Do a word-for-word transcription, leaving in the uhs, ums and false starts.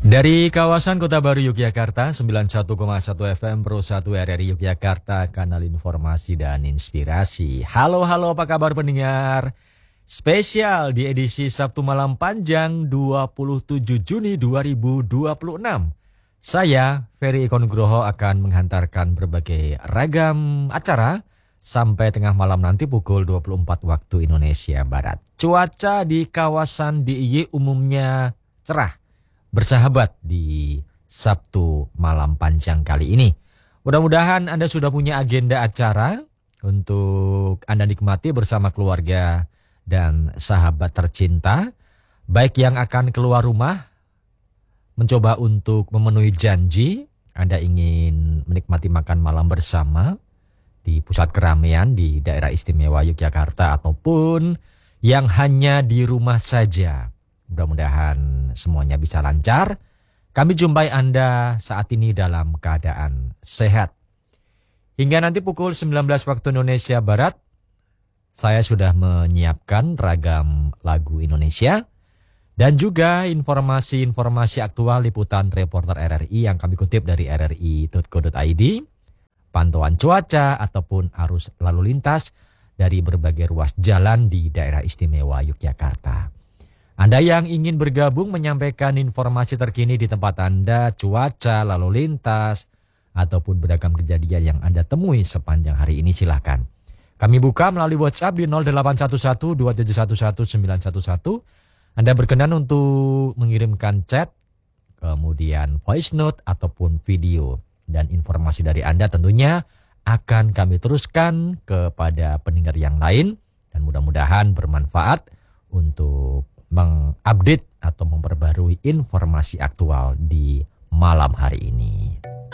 Dari kawasan Kota Baru Yogyakarta, sembilan puluh satu koma satu F M Pro satu R R I Yogyakarta, kanal informasi dan inspirasi. Halo, halo, apa kabar pendengar? Spesial di edisi Sabtu Malam Panjang dua puluh tujuh Juni dua ribu dua puluh enam. Saya, Ferry Eko Nugroho, akan menghantarkan berbagai ragam acara sampai tengah malam nanti pukul dua puluh empat waktu Indonesia Barat. Cuaca di kawasan D I Y umumnya cerah, bersahabat di Sabtu Malam Panjang kali ini. Mudah-mudahan Anda sudah punya agenda acara untuk Anda nikmati bersama keluarga dan sahabat tercinta. Baik yang akan keluar rumah, mencoba untuk memenuhi janji, Anda ingin menikmati makan malam bersama di pusat keramaian di daerah istimewa Yogyakarta, ataupun yang hanya di rumah saja. Mudah-mudahan semuanya bisa lancar. Kami jumpai Anda saat ini dalam keadaan sehat. Hingga nanti pukul sembilan belas waktu Indonesia Barat, saya sudah menyiapkan ragam lagu Indonesia dan juga informasi-informasi aktual liputan reporter R R I yang kami kutip dari r r i titik co titik i d, pantauan cuaca ataupun arus lalu lintas dari berbagai ruas jalan di daerah istimewa Yogyakarta. Anda yang ingin bergabung menyampaikan informasi terkini di tempat Anda, cuaca, lalu lintas, ataupun beragam kejadian yang Anda temui sepanjang hari ini, silahkan. Kami buka melalui WhatsApp di nol delapan satu satu dua tujuh satu satu sembilan satu satu. Anda berkenan untuk mengirimkan chat, kemudian voice note ataupun video. Dan informasi dari Anda tentunya akan kami teruskan kepada pendengar yang lain. Dan mudah-mudahan bermanfaat untuk mengupdate atau memperbarui informasi aktual di malam hari ini.